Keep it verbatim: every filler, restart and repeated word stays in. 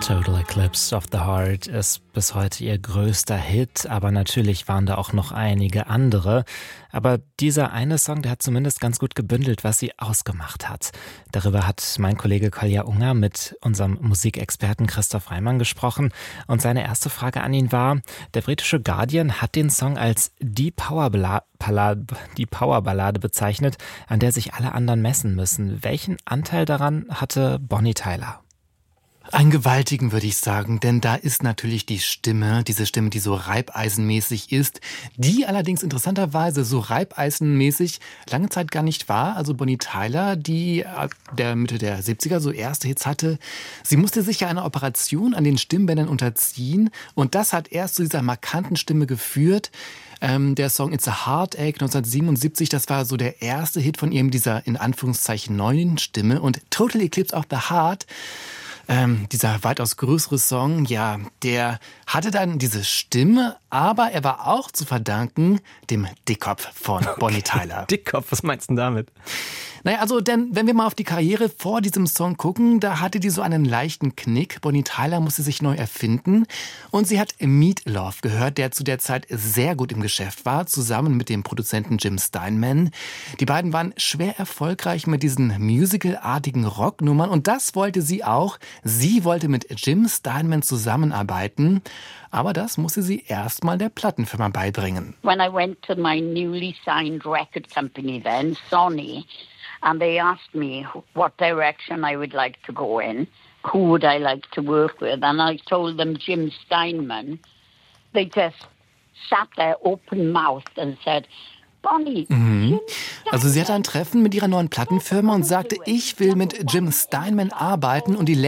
Total Eclipse of the Heart ist bis heute ihr größter Hit, aber natürlich waren da auch noch einige andere. Aber dieser eine Song, der hat zumindest ganz gut gebündelt, was sie ausgemacht hat. Darüber hat mein Kollege Kolja Unger mit unserem Musikexperten Christoph Reimann gesprochen. Und seine erste Frage an ihn war, der britische Guardian hat den Song als die Powerballade, die Powerballade bezeichnet, an der sich alle anderen messen müssen. Welchen Anteil daran hatte Bonnie Tyler? Einen gewaltigen, würde ich sagen, denn da ist natürlich die Stimme, diese Stimme, die so reibeisenmäßig ist, die allerdings interessanterweise so reibeisenmäßig lange Zeit gar nicht war. Also Bonnie Tyler, die ab der Mitte der siebziger so erste Hits hatte, sie musste sich ja einer Operation an den Stimmbändern unterziehen und das hat erst zu dieser markanten Stimme geführt. Ähm, der Song It's a Heartache neunzehnhundertsiebenundsiebzig, das war so der erste Hit von ihrem, dieser in Anführungszeichen neuen Stimme, und Total Eclipse of the Heart, Ähm, dieser weitaus größere Song, ja, der hatte dann diese Stimme, aber er war auch zu verdanken dem Dickkopf von Bonnie okay. Tyler. Dickkopf, was meinst du damit? Naja, also, denn wenn wir mal auf die Karriere vor diesem Song gucken, da hatte die so einen leichten Knick. Bonnie Tyler musste sich neu erfinden und sie hat Meat Loaf gehört, der zu der Zeit sehr gut im Geschäft war, zusammen mit dem Produzenten Jim Steinman. Die beiden waren schwer erfolgreich mit diesen musicalartigen Rocknummern und das wollte sie auch. Sie wollte mit Jim Steinman zusammenarbeiten, aber das musste sie erst mal der Plattenfirma beibringen. When I went to my newly signed record company then, Sony, and they asked me what direction I would like to go in, who would I like to work with, and I told them Jim Steinman. They just sat there open-mouthed and said, Bonnie, mhm. Also sie hatte ein Treffen mit ihrer neuen Plattenfirma und sagte, ich will mit Jim Steinman arbeiten, und die